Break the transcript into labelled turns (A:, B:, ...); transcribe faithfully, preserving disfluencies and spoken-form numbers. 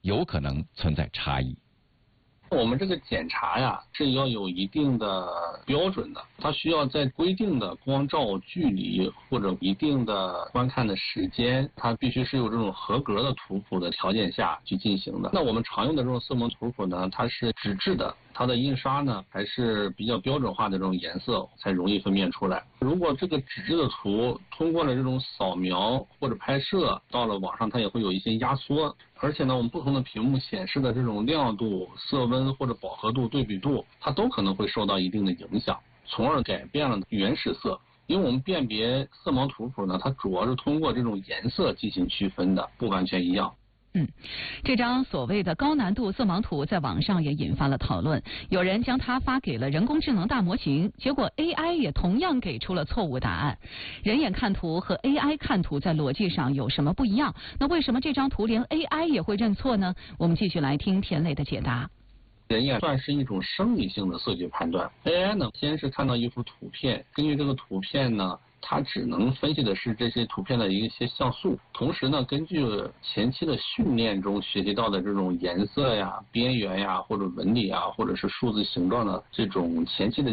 A: 有可能存在差异。
B: 我们这个检查呀是要有一定的标准的，它需要在规定的光照距离或者一定的观看的时间，它必须是有这种合格的图谱的条件下去进行的。那我们常用的这种色盲图谱呢，它是纸质的，它的印刷呢还是比较标准化的这种颜色才容易分辨出来。如果这个纸质的图通过了这种扫描或者拍摄到了网上，它也会有一些压缩。而且呢，我们不同的屏幕显示的这种亮度、色温或者饱和度、对比度，它都可能会受到一定的影响，从而改变了原始色。因为我们辨别色盲图谱呢，它主要是通过这种颜色进行区分的，不完全一样。
C: 嗯，这张所谓的高难度色盲图在网上也引发了讨论，有人将它发给了人工智能大模型，结果 A I 也同样给出了错误答案。人眼看图和 A I 看图在逻辑上有什么不一样？那为什么这张图连 A I 也会认错呢？我们继续来听田磊的解答。
B: 人眼算是一种生理性的色觉判断 ，A I 呢先是看到一幅图片，根据这个图片呢，它只能分析的是这些图片的一些像素，同时呢，根据前期的训练中学习到的这种颜色呀、边缘呀，或者纹理啊，或者是数字形状的这种前期的